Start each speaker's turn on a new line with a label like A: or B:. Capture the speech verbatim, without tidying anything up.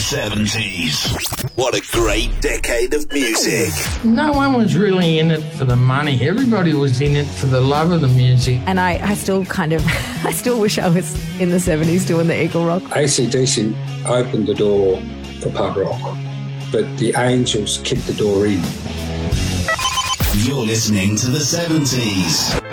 A: seventies. What a great decade of music.
B: No one was really in it for the money. Everybody was in it for the love of the music.
C: And I, I still kind of, I still wish I was in the seventies doing the Eagle Rock.
D: A C D C opened the door for pub rock, but the Angels kicked the door in.
A: You're listening to the seventies.